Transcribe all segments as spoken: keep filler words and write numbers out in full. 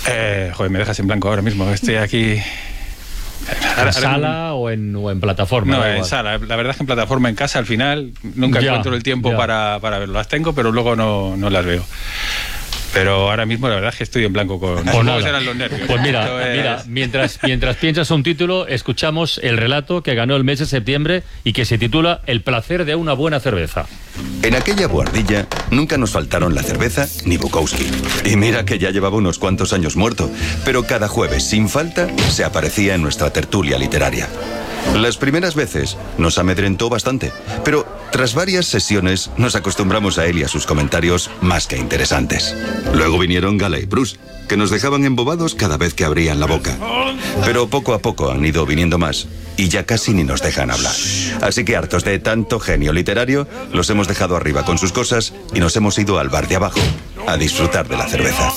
Eh, joder, me dejas en blanco ahora mismo. Estoy aquí... ¿En ahora, sala ahora... o, en, o en plataforma? No, en sala. La verdad es que en plataforma, en casa, al final, nunca ya, encuentro el tiempo para, para verlo. Las tengo, pero luego no, no las veo. Pero ahora mismo la verdad es que estoy en blanco con pues nada. Serán los nervios. Pues mira, es... mira mientras, mientras piensas un título, escuchamos el relato que ganó el mes de septiembre y que se titula El placer de una buena cerveza. En aquella buhardilla nunca nos faltaron la cerveza ni Bukowski. Y mira que ya llevaba unos cuantos años muerto, pero cada jueves, sin falta, se aparecía en nuestra tertulia literaria. Las primeras veces nos amedrentó bastante, pero tras varias sesiones nos acostumbramos a él y a sus comentarios más que interesantes. Luego vinieron Gala y Bruce, que nos dejaban embobados cada vez que abrían la boca. Pero poco a poco han ido viniendo más y ya casi ni nos dejan hablar. Así que hartos de tanto genio literario, los hemos dejado arriba con sus cosas y nos hemos ido al bar de abajo a disfrutar de la cerveza.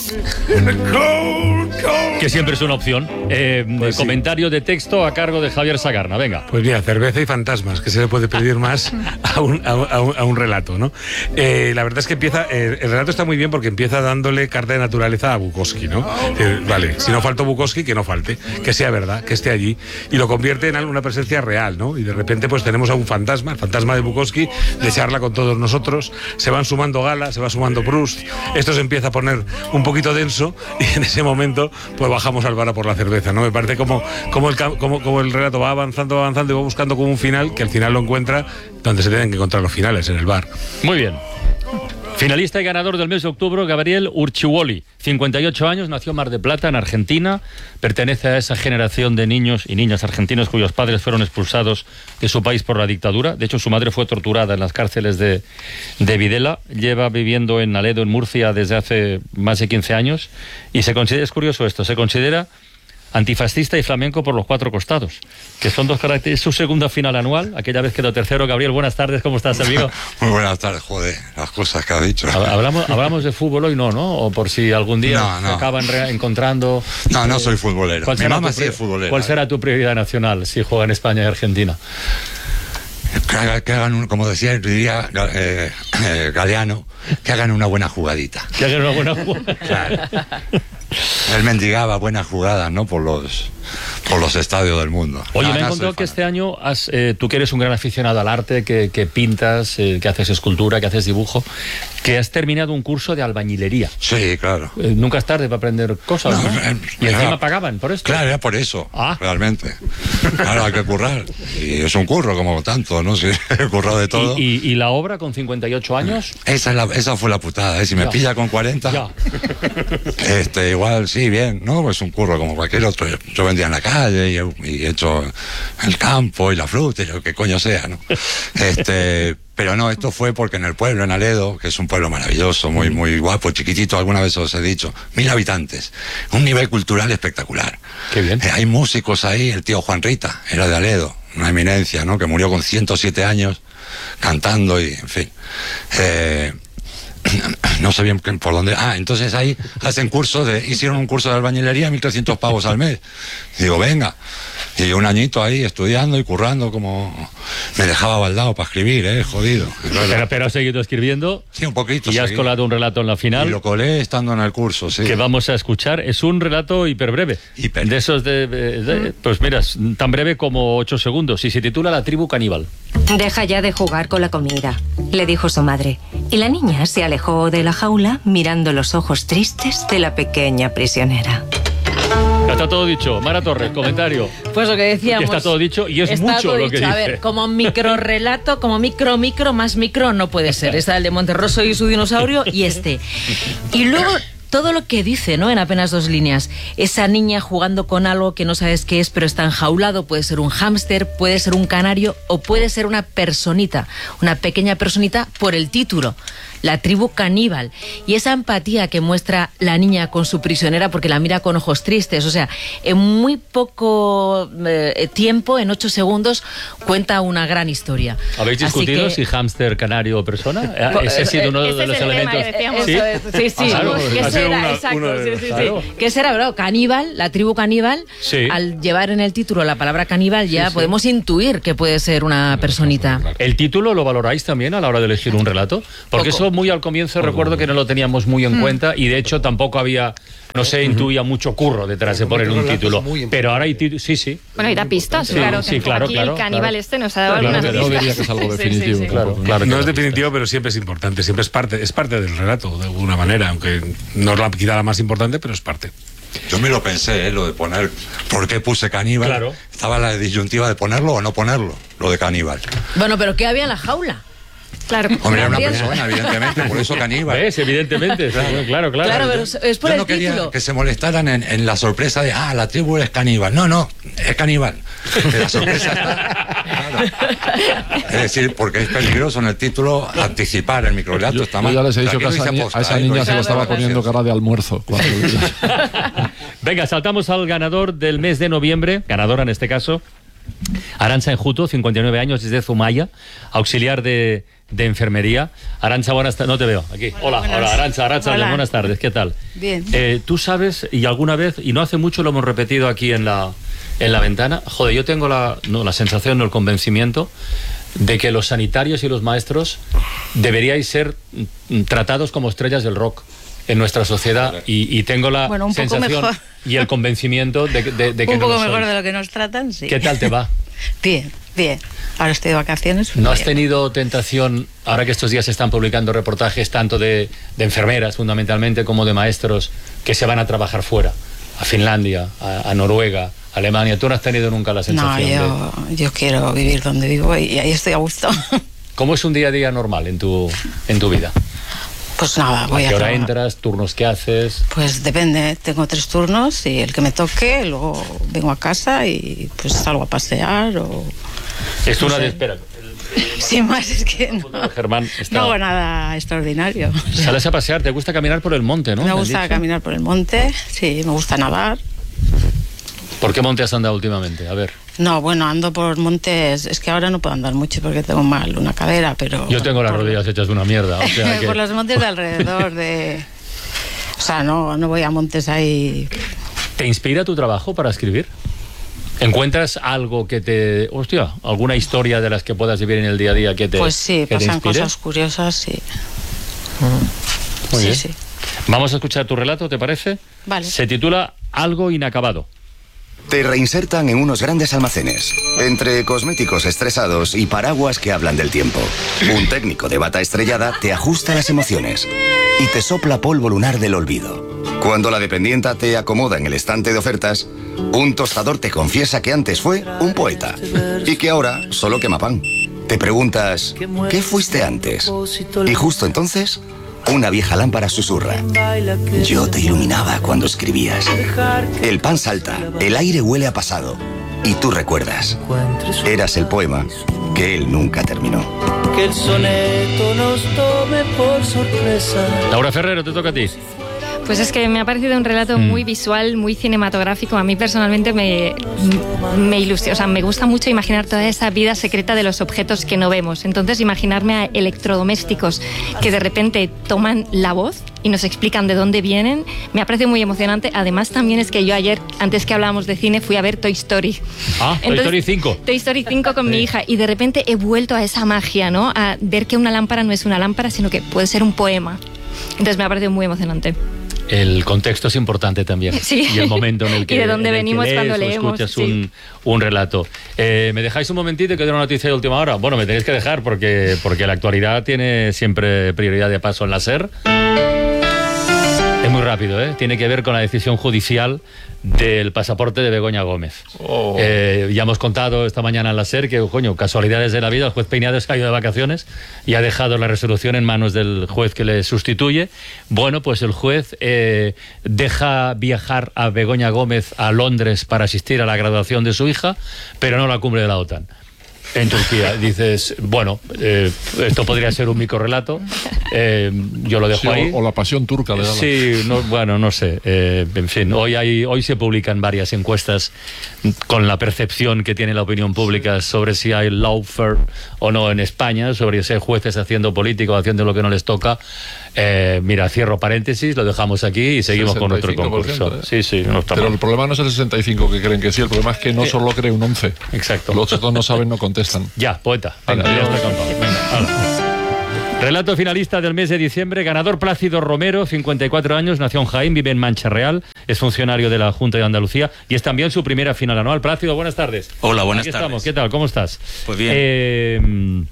Que siempre es una opción. Eh, pues comentario sí. de texto a cargo de Javier Sagarna, venga. Pues mira, cerveza y fantasmas, que se le puede pedir más a un, a, a un, a un relato, ¿no? Eh, la verdad es que empieza, eh, el relato está muy bien porque empieza dándole carta de naturaleza a Bukowski, ¿no? Eh, vale, si no faltó Bukowski, que no falte, que sea verdad, que esté allí, y lo convierte en una presencia real, ¿no? Y de repente pues tenemos a un fantasma, el fantasma de Bukowski, de charla con todos nosotros, se van sumando Gala, se va sumando Proust, esto se empieza a poner un poquito denso y en ese momento pues bajamos al bar a por la cerveza, ¿no? Me parece como, como, el, como, como el relato va avanzando, va avanzando y va buscando como un final, que al final lo encuentra donde se tienen que encontrar los finales, en el bar. Muy bien. Finalista y ganador del mes de octubre, Gabriel Urchiuoli, cincuenta y ocho años, nació en Mar del Plata, en Argentina, pertenece a esa generación de niños y niñas argentinos cuyos padres fueron expulsados de su país por la dictadura. De hecho, su madre fue torturada en las cárceles de, de Videla. Lleva viviendo en Aledo, en Murcia, desde hace más de quince años y se considera, es curioso esto, se considera antifascista y flamenco por los cuatro costados, que son dos características. Su segunda final anual, aquella vez quedó tercero. Gabriel, buenas tardes, ¿cómo estás, amigo? Muy buenas tardes, joder, las cosas que has dicho. Hablamos, hablamos de fútbol hoy, no, ¿no? O por si algún día no, no. se acaban encontrando... No, no soy futbolero. Mi mamá sí es futbolera. ¿Cuál será tu prioridad nacional si juega en España y Argentina? Que, haga, que hagan, un, como decía, diría eh, eh, Galeano, que hagan una buena jugadita. Que hagan una buena jugada. Claro. Él mendigaba buenas jugadas, ¿no? Por los, por los estadios del mundo. Oye, no, me he no encontrado que este año, has, eh, tú que eres un gran aficionado al arte, que, que pintas, eh, que haces escultura, que haces dibujo, que has terminado un curso de albañilería. Sí, claro. Eh, nunca es tarde para aprender cosas, ¿no? ¿no? Eh, y encima era, pagaban por esto. Claro, era por eso, ah. realmente. Claro, hay que currar. Y es un curro, como tanto, ¿no? Sí, he currado de todo. ¿Y, y, y la obra con cincuenta y ocho años? Esa, es la, esa fue la putada, ¿eh? Si me ya. pilla con cuarenta, ya. este, igual, sí, bien, ¿no? Pues un curro como cualquier otro. Yo vendía en la calle y, y he hecho el campo y la fruta y lo que coño sea, ¿no? Este... Pero no, esto fue porque en el pueblo, en Aledo, que es un pueblo maravilloso, muy muy guapo, chiquitito, alguna vez os he dicho, mil habitantes, un nivel cultural espectacular. Qué bien. Eh, hay músicos ahí, el tío Juan Rita, era de Aledo, una eminencia, ¿no? Que murió con ciento siete años, cantando y, en fin. Eh, no sé bien por dónde... Ah, entonces ahí hacen cursos de... Hicieron un curso de albañilería, mil trescientos pavos al mes. Y digo, venga. Y un añito ahí estudiando y currando como... Me dejaba baldado para escribir, ¿eh? Jodido. Pero, pero has seguido escribiendo. Sí, un poquito. Y has seguí. colado un relato en la final. Y lo colé estando en el curso, sí. Que vamos a escuchar. Es un relato hiperbreve. Hiper. De esos de, de, de... Pues mira, tan breve como ocho segundos. Y se titula La tribu caníbal. Deja ya de jugar con la comida, le dijo su madre. Y la niña se alejó de la jaula mirando los ojos tristes de la pequeña prisionera. Ya está todo dicho. Mara Torres, comentario. Pues lo que decíamos. Que está todo dicho y es está mucho todo lo dicho. que dice. A ver, como micro relato, como micro, micro, más micro no puede ser. Está el de Monterroso y su dinosaurio y este. Y luego... todo lo que dice, ¿no? En apenas dos líneas. Esa niña jugando con algo que no sabes qué es, pero está enjaulado. Puede ser un hámster, puede ser un canario o puede ser una personita, una pequeña personita por el título. La tribu caníbal. Y esa empatía que muestra la niña con su prisionera porque la mira con ojos tristes. O sea, en muy poco eh, tiempo, en ocho segundos, cuenta una gran historia. ¿Habéis discutido que... si hámster, canario o persona? Ese ha sido uno Ese de los es el elementos. Tema que ¿Sí? Sí, sí. Ah, claro, ¿Qué será? una, Exacto. una Sí, sí, claro. sí. ¿Qué será, bro? Caníbal, la tribu caníbal. Sí. Al llevar en el título la palabra caníbal ya sí, sí. podemos intuir que puede ser una personita. ¿El título lo valoráis también a la hora de elegir un relato? Porque Poco. eso muy al comienzo, recuerdo que no lo teníamos muy en mm. cuenta, y de hecho tampoco había, no se intuía mucho curro detrás de poner un título. Pero ahora hay títulos, sí, sí. Bueno, y da pistas, sí, claro. Sí, claro, aquí claro, el caníbal claro. este nos ha dado claro, algunas claro, pistas. No diría que es algo definitivo. Sí, sí, sí. Claro, claro, no es claro, definitivo, pero siempre es importante, siempre es parte, es parte del relato, de alguna manera, aunque no es la, quizá la más importante, pero es parte. Yo me lo pensé, ¿eh? Lo de poner, ¿por qué puse caníbal? Claro. Estaba la disyuntiva de ponerlo o no ponerlo, lo de caníbal. Bueno, pero ¿qué había en la jaula? Claro. Hombre, era una persona, evidentemente, por eso caníbal. ¿Ves? Evidentemente, claro, claro. Claro, pero es por Yo el no quería título. que se molestaran en, en la sorpresa de, ah, la tribu es caníbal. No, no, es caníbal. La sorpresa está... Claro. Es decir, porque es peligroso en el título anticipar el microrelato, Yo, está yo mal. ya les he dicho que a Aquí esa, lo hice ni- aposta, a esa ¿eh? niña Lo se le hice estaba aposta. poniendo cara de almuerzo. cuando- Venga, saltamos al ganador del mes de noviembre, ganadora en este caso, Arantxa Enjuto, cincuenta y nueve años, es de Zumaya, auxiliar de, de enfermería. Arantxa, buenas tardes. No te veo. Aquí. Hola, buenas. hola, Arantxa, Arantxa, Hola. buenas tardes. ¿Qué tal? Bien. Eh, Tú sabes, y alguna vez, y no hace mucho lo hemos repetido aquí en la, en la ventana, joder, yo tengo la, no, la sensación, no el convencimiento, de que los sanitarios y los maestros deberíais ser mm, tratados como estrellas del rock en nuestra sociedad, y, y tengo la Bueno, un poco sensación mejor. y el convencimiento de, de, de que un no poco lo mejor sois. de lo que nos tratan, sí. ¿Qué tal te va? Bien, bien. Ahora estoy de vacaciones. ¿No has bien. tenido tentación, ahora que estos días se están publicando reportajes tanto de, de enfermeras fundamentalmente como de maestros que se van a trabajar fuera, a Finlandia, a, a Noruega, a Alemania? ¿Tú no has tenido nunca la No, sensación yo, yo quiero vivir donde vivo y ahí estoy a gusto. de... ¿Cómo es un día a día normal en tu, en tu vida? Pues nada, voy ¿A a, qué hora trabajar. entras? ¿Turnos que haces? Pues depende, tengo tres turnos y el que me toque, luego vengo a casa y pues salgo a pasear o... Es no una sé. de... Espera. Sin más, es que no, Germán está... no hago nada extraordinario. O sea, Sales a pasear, te gusta caminar por el monte, ¿no? me ¿Me has gusta dicho? caminar por el monte, sí, me gusta nadar. ¿Por qué monte has andado últimamente? A ver. No, bueno, ando por montes, es que ahora no puedo andar mucho porque tengo mal una cadera, pero... Yo tengo las por- rodillas hechas de una mierda. O sea que... por los montes de alrededor de... O sea, no, no voy a montes ahí... ¿Te inspira tu trabajo para escribir? ¿Encuentras algo que te... Hostia, alguna historia de las que puedas vivir en el día a día que te Pues sí, que te pasan inspire? cosas curiosas, sí. Muy sí, bien. sí. Vamos a escuchar tu relato, ¿te parece? Vale. Se titula Algo inacabado. Te reinsertan en unos grandes almacenes, entre cosméticos estresados y paraguas que hablan del tiempo. Un técnico de bata estrellada te ajusta las emociones y te sopla polvo lunar del olvido. Cuando la dependienta te acomoda en el estante de ofertas, un tostador te confiesa que antes fue un poeta y que ahora solo quema pan. Te preguntas, ¿qué fuiste antes? Y justo entonces, una vieja lámpara susurra. Yo te iluminaba cuando escribías. El pan salta, el aire huele a pasado. Y tú recuerdas. Eras el poema que él nunca terminó. Que el soneto nos tome por sorpresa. Laura Ferrero, te toca a ti. Pues es que me ha parecido un relato Mm. muy visual, muy cinematográfico. A mí personalmente me, me ilusiona, o sea, me gusta mucho imaginar toda esa vida secreta de los objetos que no vemos. Entonces, imaginarme a electrodomésticos que de repente toman la voz y nos explican de dónde vienen, me ha parecido muy emocionante. Además, también es que yo ayer, antes que hablábamos de cine, fui a ver Toy Story. Ah, Toy Story cinco. Toy Story cinco con mi hija, y de repente he vuelto a esa magia, ¿no? A ver que una lámpara no es una lámpara, sino que puede ser un poema. Entonces me ha parecido muy emocionante. El contexto es importante también. Sí. Y el momento en el que, Y de dónde en el que venimos lees cuando o leemos, escuchas sí. un, un relato. Eh, ¿Me dejáis un momentito y que doy una noticia de última hora? Bueno, me tenéis que dejar porque, porque la actualidad tiene siempre prioridad de paso en la SER. Es muy rápido, ¿eh? Tiene que ver con la decisión judicial del pasaporte de Begoña Gómez. Oh. Eh, ya hemos contado esta mañana en la SER que, coño, casualidades de la vida, el juez Peinado se ha ido de vacaciones y ha dejado la resolución en manos del juez que le sustituye. Bueno, pues el juez eh, deja viajar a Begoña Gómez a Londres para asistir a la graduación de su hija, pero no a la cumbre de la OTAN. En Turquía. Dices, bueno, eh, esto podría ser un microrelato. Eh, yo lo dejo Sí, ahí. o, o la pasión turca le da la- Sí, no, bueno, no sé. Eh, en fin, hoy, hay, hoy se publican varias encuestas con la percepción que tiene la opinión pública sobre si hay lawfare o no en España, sobre si hay jueces haciendo política o haciendo lo que no les toca. Eh, mira, cierro paréntesis, lo dejamos aquí y seguimos con nuestro sesenta y cinco por ciento, concurso. ¿eh? Sí, sí, no está Pero mal. el problema no es el sesenta y cinco que creen que sí, el problema es que no Eh, solo cree un once. Exacto. Los otros no saben, no contestan. Ya, poeta. Venga, Vale, ya adiós. está contado. Venga, hala. Relato finalista del mes de diciembre, ganador Plácido Romero, cincuenta y cuatro años, nació en Jaén, vive en Mancha Real, es funcionario de la Junta de Andalucía y es también su primera final anual. Plácido, buenas tardes. Hola, buenas Aquí tardes. estamos. ¿Qué tal? ¿Cómo estás? Pues bien. Eh,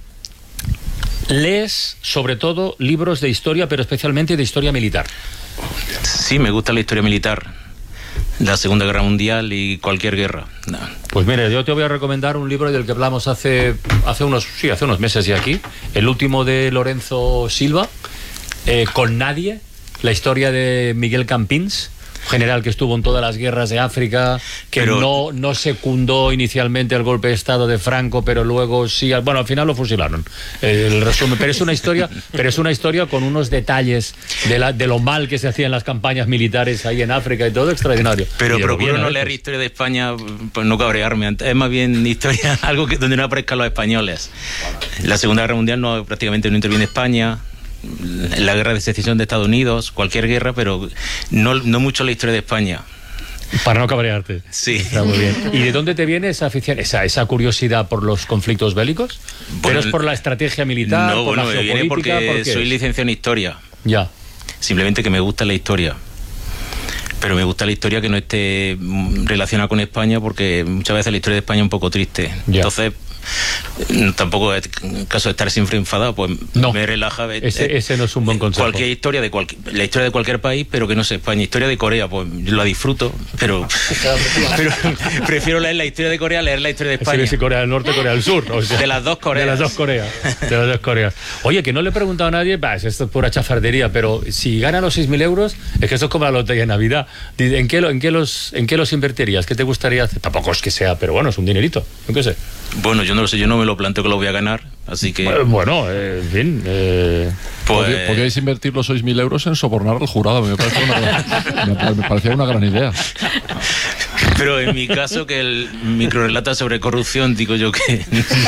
lees, sobre todo, libros de historia, pero especialmente de historia militar. Sí, me gusta la historia militar, la Segunda Guerra Mundial y cualquier guerra. No. Pues mire, yo te voy a recomendar un libro del que hablamos hace, hace unos, sí, hace unos meses ya aquí, el último de Lorenzo Silva, eh, Con Nadie, la historia de Miguel Campins, general que estuvo en todas las guerras de África, que Pero... no, no secundó inicialmente el golpe de Estado de Franco, pero luego sí, bueno, al final lo fusilaron. Eh, el resumen, pero es una historia, pero es una historia con unos detalles de, la, de lo mal que se hacía en las campañas militares ahí en África y todo extraordinario. Pero y procuro bien, no ¿eh? leer historia de España, pues no cabrearme. Es más bien historia, algo que donde no aparezcan los españoles. La Segunda Guerra Mundial no prácticamente no interviene España. La guerra de secesión de Estados Unidos, cualquier guerra, pero no, no mucho la historia de España. Para no cabrearte. Sí. Está muy bien. ¿Y de dónde te viene esa afición, esa, esa curiosidad por los conflictos bélicos? Bueno, ¿Pero es por la estrategia militar? No, por bueno, la me viene geopolítica? porque ¿Por qué soy es? licenciado en historia. Ya. Simplemente que me gusta la historia. Pero me gusta la historia que no esté relacionada con España, porque muchas veces la historia de España es un poco triste. Ya. Entonces, tampoco es caso de estar siempre enfadado, pues no, me relaja. Ese, ese no es un buen consejo. Cualquier historia de cualquier, la historia de cualquier país, pero que no sea España. Historia de Corea, pues yo la disfruto, pero, pero prefiero leer la historia de Corea, leer la historia de España. Sí, sí, Corea del Norte, Corea del Sur. O sea, de las dos Coreas. De las dos Coreas. De las dos Coreas. Oye, que no le he preguntado a nadie, bah, esto es pura chafardería, pero si ganan los seis mil euros, es que esto es como la lotería de Navidad. ¿En qué, en, qué los, ¿En qué los invertirías? ¿Qué te gustaría hacer? Tampoco es que sea, pero bueno, es un dinerito. ¿En qué sé? Bueno, yo no lo sé, yo no me lo planteo que lo voy a ganar, así que... Bueno, eh, en fin... Eh... Pues... Podríais invertir los seis mil euros en sobornar al jurado, me, parece una, me, me parecía una gran idea. Pero en mi caso, que el microrelato sobre corrupción, digo yo que...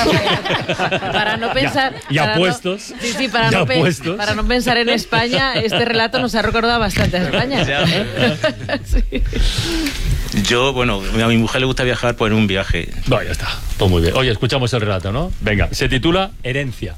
Para no pensar... Y apuestos. No, sí, sí, para no, pe para no pensar en España, este relato nos ha recordado bastante a España. Sí. Yo, bueno, a mi mujer le gusta viajar, pues en un viaje. No, ya está. Pues muy bien. Oye, escuchamos el relato, ¿no? Venga, se titula Herencia.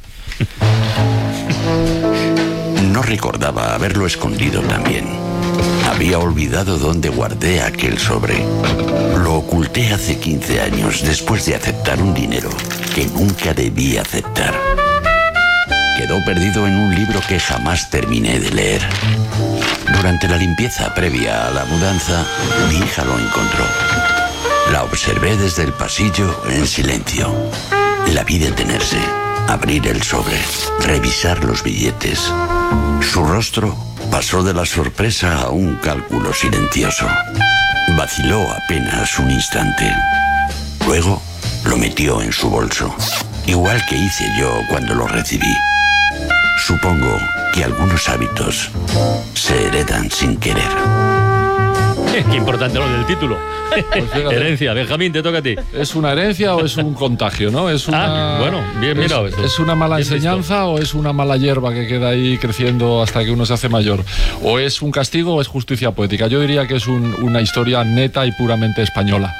No recordaba haberlo escondido también. Había olvidado dónde guardé aquel sobre. Lo oculté hace quince años después de aceptar un dinero que nunca debí aceptar. Quedó perdido en un libro que jamás terminé de leer. Durante la limpieza previa a la mudanza, mi hija lo encontró. La observé desde el pasillo en silencio. La vi detenerse, abrir el sobre, revisar los billetes. Su rostro pasó de la sorpresa a un cálculo silencioso. Vaciló apenas un instante. Luego lo metió en su bolso, igual que hice yo cuando lo recibí. Supongo que algunos hábitos se heredan sin querer. Qué importante lo del título. Pues herencia. Benjamín, te toca a ti. ¿Es una herencia o es un contagio, no? Es una, ah, bueno, bien mirado. ¿Es, ¿Es una mala enseñanza visto. o es una mala hierba que queda ahí creciendo hasta que uno se hace mayor? ¿O es un castigo o es justicia poética? Yo diría que es un, una historia neta y puramente española.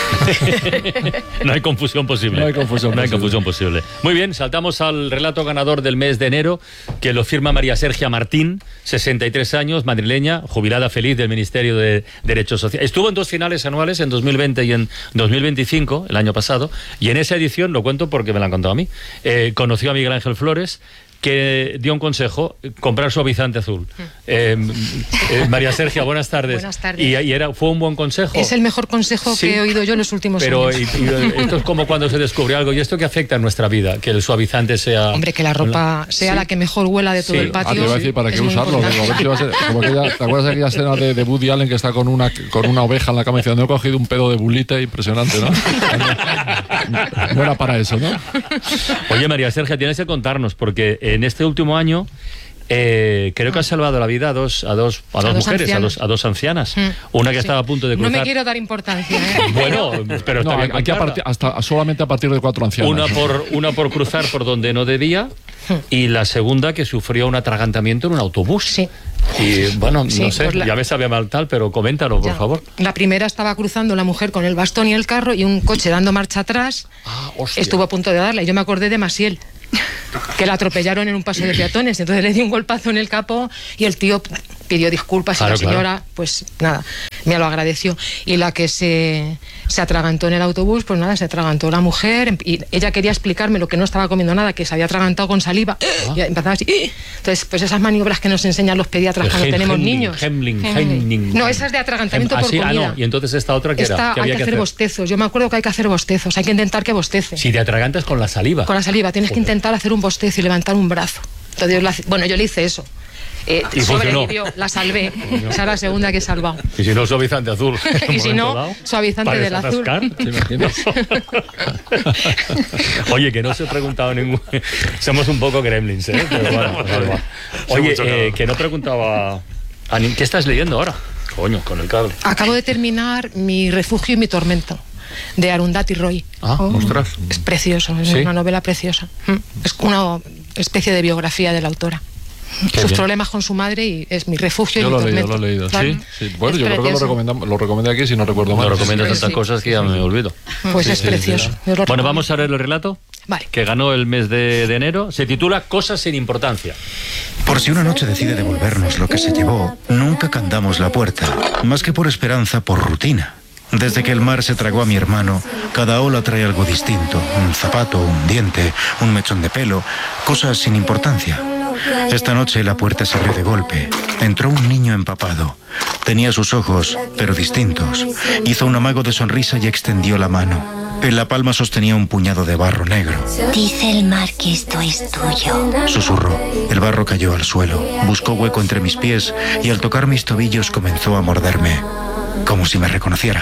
No hay confusión posible. No hay confusión, no hay posible. confusión posible. Muy bien, saltamos al relato ganador del mes de enero, que lo firma María Sergia Martín, sesenta y tres años, madrileña, jubilada feliz del Ministerio de Derechos Sociales. Estuvo en dos finales anuales, en dos mil veinte y en dos mil veinticinco, el año pasado, y en esa edición, lo cuento porque me la han contado a mí, eh, conoció a Miguel Ángel Flores, que dio un consejo, comprar suavizante azul. Eh, eh, María Sergia, buenas tardes. Buenas tardes. Y, y era, fue un buen consejo. Es el mejor consejo Sí. que he oído yo en los últimos Pero años. y, y esto es como cuando se descubre algo. ¿Y esto qué afecta en nuestra vida? Que el suavizante sea... Hombre, que la ropa sea Sí. la que mejor huela de todo Sí. el patio. Ah, te iba a decir, ¿para qué usarlo? Digo, a ver si va a ser, como aquella, ¿te acuerdas de aquella escena de, de Woody Allen que está con una, con una oveja en la cama diciendo, no he cogido un pedo de bulite? Impresionante, ¿no? No era para eso, ¿no? Oye, María Sergia, tienes que contarnos, porque en este último año eh, creo que has salvado la vida a dos, a dos, a dos, A dos mujeres, a ancianos. dos, a dos ancianas. Mm. Una que Sí. estaba a punto de No cruzar. me quiero dar importancia, ¿eh? Bueno, pero está No, bien aquí a contarla. partir, hasta, solamente a partir de cuatro ancianos. Una por, una por cruzar por donde no debía y la segunda que sufrió un atragantamiento en un autobús. Sí. Y bueno, Sí, no sé, pues la- ya me sabe mal tal, pero coméntalo, por Ya. favor. La primera estaba cruzando la mujer con el bastón y el carro y un coche dando marcha atrás Ah, hostia. estuvo a punto de darle. Yo me acordé de Masiel. que la atropellaron en un paso de peatones. Entonces le di un golpazo en el capó y el tío pidió disculpas claro, y la señora, claro. pues nada, me lo agradeció. Y la que se, se atragantó en el autobús, pues nada, se atragantó la mujer y ella quería explicarme lo que no estaba comiendo nada, que se había atragantado con saliva. Ah. Y empezaba así. Entonces, pues esas maniobras que nos enseñan los pediatras el cuando hem, tenemos hemling, niños. Hemling, hemling. No, esa es de atragantamiento Hem, por ah, sí, comida. Ah, no. Y entonces esta otra que Esta era. ¿Qué hay había que que hacer hacer? bostezos. Yo me acuerdo que hay que hacer bostezos. Hay que intentar que bostece. Si te atragantas con la saliva. Con la saliva. Tienes que intentar hacer un bostezo y levantar un brazo. Entonces, la, bueno, yo le hice eso. Eh, y sobrevivió, la salvé. Esa es la segunda que he salvado. Y si no, suavizante azul. Y si no, dado, suavizante del azul. Oye, que no se he preguntado ningún. Somos un poco gremlins, ¿eh? Pero bueno, vale, vale. Oye, eh, que no preguntaba. A ni... ¿Qué estás leyendo ahora? Coño, con el cable. Acabo de terminar Mi refugio y mi tormento, de Arundhati Roy. Ah, oh. Ostras. Es precioso, es ¿Sí? una novela preciosa. Es una especie de biografía de la autora. Qué sus bien. Problemas con su madre y es mi refugio yo y mi lo tormento. Yo lo he leído, lo he leído. ¿Sí? Sí, bueno, es yo precioso. Creo que lo, recomendamos, lo recomendé aquí, si no recuerdo mal. Lo recomiendas sí, tantas sí. cosas que ya me olvido. Pues sí, es sí, precioso. Sí, sí. Bueno, vamos a leer el relato. Vale. Que ganó el mes de, de enero. Se titula Cosas sin importancia. Por si una noche decide devolvernos lo que se llevó, nunca candamos la puerta, más que por esperanza, por rutina. Desde que el mar se tragó a mi hermano, cada ola trae algo distinto, un zapato, un diente, un mechón de pelo, cosas sin importancia. Esta noche la puerta se abrió de golpe. Entró un niño empapado. Tenía sus ojos, pero distintos. Hizo un amago de sonrisa y extendió la mano. En la palma sostenía un puñado de barro negro. Dice el mar que esto es tuyo. Susurró. El barro cayó al suelo. Buscó hueco entre mis pies y al tocar mis tobillos comenzó a morderme. Como si me reconociera.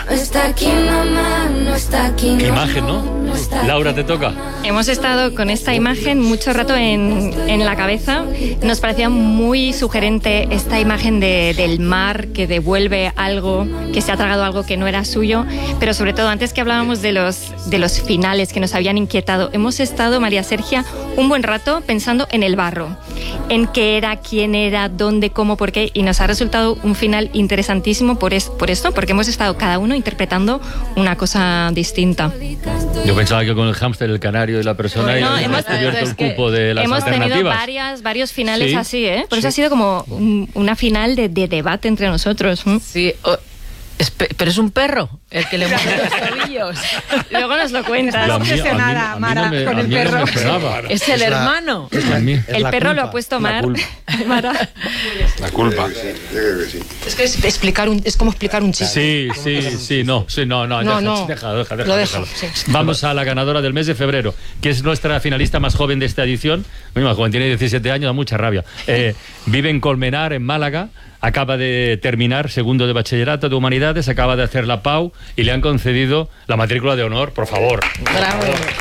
Qué imagen, ¿no? Laura, te toca. Hemos estado con esta imagen mucho rato en, en la cabeza. Nos parecía muy sugerente esta imagen de, del mar que devuelve algo, que se ha tragado algo que no era suyo. Pero sobre todo, antes que hablábamos de los, de los finales que nos habían inquietado, hemos estado, María Sergia, un buen rato pensando en el barro, en qué era, quién era, dónde, cómo, por qué, y nos ha resultado un final interesantísimo por, es, por esto, porque hemos estado cada uno interpretando una cosa distinta. Yo pensaba que con el hámster, el canario y la persona no, y hemos descubierto el cupo de las hemos alternativas. Hemos tenido varias, varios finales ¿Sí? así, ¿eh? Por sí. eso ha sido como un, una final de, de debate entre nosotros. ¿eh? Sí, oh, es, pero es un perro el que le muerde los tobillos. Luego nos lo cuentas. Estás obsesionada, Mara, no con el perro. No es el hermano. Es la, es el perro culpa, lo ha puesto Mar. Mara. La culpa. Es que es explicar un, es como explicar un chiste. Sí, sí, sí, no, sí, no, no, no, deja, no. deja, deja, deja, lo dejo, déjalo. sí. Vamos a la ganadora del mes de febrero, que es nuestra finalista más joven de esta edición. Muy joven, tiene diecisiete años, da mucha rabia. Eh, vive en Colmenar, en Málaga. Acaba de terminar segundo de bachillerato de humanidades, acaba de hacer la P A U y le han concedido la matrícula de honor, por favor. Bravo.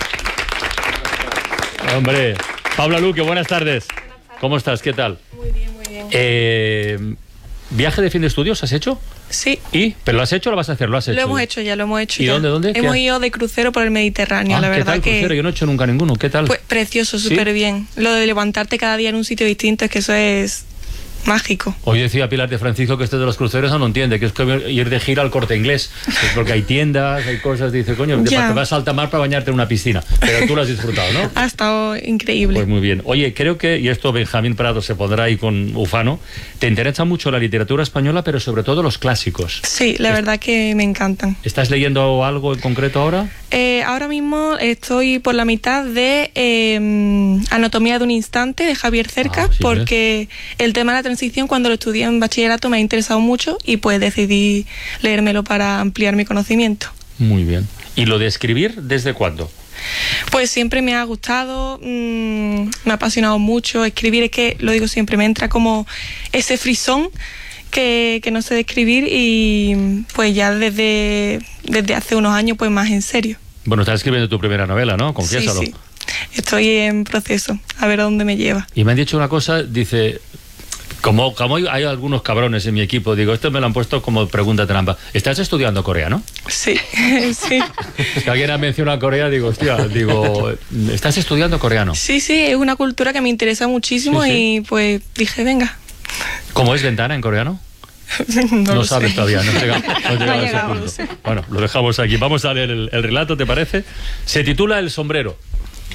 Hombre, Paula Luque, buenas tardes. ¿Cómo estás? ¿Qué tal? Muy bien, muy bien. Eh, ¿Viaje de fin de estudios has hecho? Sí. ¿Y? ¿Pero lo has hecho o lo vas a hacer? Lo has hecho. Lo hemos ya. hecho ya, lo hemos hecho ¿Y ya. dónde, dónde? Hemos ¿Qué? ido de crucero por el Mediterráneo, Ah, la ¿qué verdad tal, que... crucero? Yo no he hecho nunca ninguno, ¿qué tal? Pues precioso, súper ¿Sí? bien. Lo de levantarte cada día en un sitio distinto, es que eso es mágico. Hoy decía Pilar de Francisco que este de los cruceros no lo entiende, que es como ir de gira al Corte Inglés, es porque hay tiendas, hay cosas, dice, coño, te vas a alta mar para bañarte en una piscina, pero tú lo has disfrutado, ¿no? Ha estado increíble. Pues muy bien. Oye, creo que, y esto Benjamín Prado se pondrá ahí con Ufano, te interesa mucho la literatura española, pero sobre todo los clásicos. Sí, la verdad que me encantan. ¿Estás leyendo algo en concreto ahora? Eh, ahora mismo estoy por la mitad de eh, Anatomía de un instante, de Javier Cercas, ah, sí, porque el tema de la transición cuando lo estudié en bachillerato me ha interesado mucho y pues decidí leérmelo para ampliar mi conocimiento. Muy bien. ¿Y lo de escribir desde cuándo? Pues siempre me ha gustado, mmm, me ha apasionado mucho. Escribir es que, lo digo siempre, me entra como ese frisón que, que no sé describir y pues ya desde, desde hace unos años pues más en serio. Bueno, estás escribiendo tu primera novela, ¿no? Confiésalo. Sí, sí. Estoy en proceso, a ver a dónde me lleva. Y me han dicho una cosa, dice... Como, como hay, hay algunos cabrones en mi equipo, digo, esto me lo han puesto como pregunta trampa. ¿Estás estudiando coreano? Sí, sí. Si alguien ha mencionado Corea, digo, hostia, digo, ¿estás estudiando coreano? Sí, sí, es una cultura que me interesa muchísimo sí, sí. y pues dije, venga. ¿Cómo es ventana en coreano? No, no lo sabes sé. todavía, no he llegado, no he llegado No a ese llegado, punto. no sé. Bueno, lo dejamos aquí. Vamos a leer el, el relato, ¿te parece? Se titula El sombrero.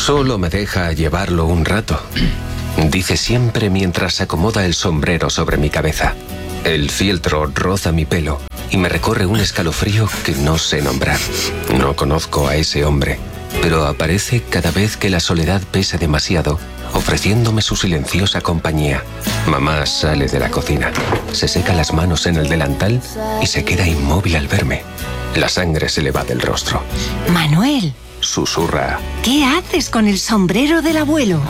Solo me deja llevarlo un rato. Dice siempre mientras acomoda el sombrero sobre mi cabeza. El fieltro roza mi pelo y me recorre un escalofrío que no sé nombrar. No conozco a ese hombre, pero aparece cada vez que la soledad pesa demasiado, ofreciéndome su silenciosa compañía. Mamá sale de la cocina, se seca las manos en el delantal y se queda inmóvil al verme. La sangre se le va del rostro. Manuel, Susurra. ¿qué haces con el sombrero del abuelo?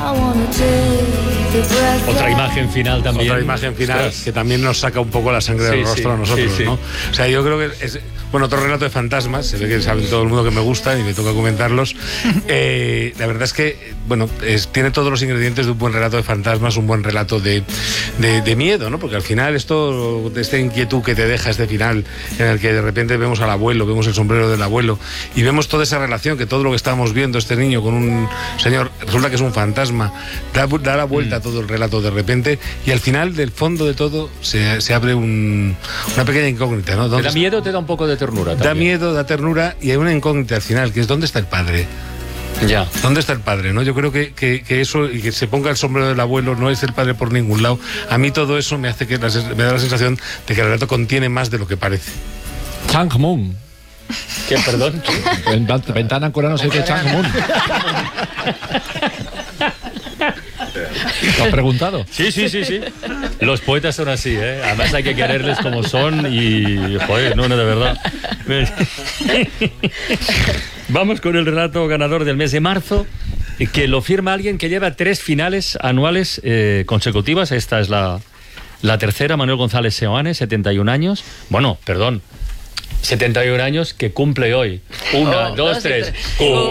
Otra imagen final también. Otra imagen final Ostras. que también nos saca un poco la sangre Sí, del rostro sí, a nosotros, sí, sí. ¿no? O sea, yo creo que es... Bueno, otro relato de fantasmas, se ve que saben todo el mundo que me gustan y me toca comentarlos. Eh, la verdad es que, bueno, es, tiene todos los ingredientes de un buen relato de fantasmas, un buen relato de, de, de miedo, ¿no? Porque al final esto, esta inquietud que te deja este final, en el que de repente vemos al abuelo, vemos el sombrero del abuelo y vemos toda esa relación, que todo lo que estábamos viendo, este niño con un señor, resulta que es un fantasma, da, da la vuelta a todo el relato de repente y al final, del fondo de todo, se, se abre un, una pequeña incógnita, ¿no? ¿Te da miedo o te da un poco de ternura también? Da miedo, da ternura y hay una incógnita al final, que es ¿dónde está el padre? Ya. ¿Dónde está el padre? ¿No? Yo creo que, que, que eso, y que se ponga el sombrero del abuelo, no es el padre por ningún lado. A mí todo eso me hace que la, me da la sensación de que el relato contiene más de lo que parece. Chang Moon. ¿Qué, perdón? Ventana en coreano se dice Chang Moon. ¿Lo has preguntado? Sí, sí, sí, sí. Los poetas son así, ¿eh? Además hay que quererles como son y... Joder, no, no, de verdad. Vamos con el relato ganador del mes de marzo, que lo firma alguien que lleva tres finales anuales eh, consecutivas. Esta es la, la tercera, Manuel González Seoane, setenta y un años. Bueno, perdón, setenta y un años que cumple hoy. Una, Oh, dos, dos y tres. tres. ¡Uh!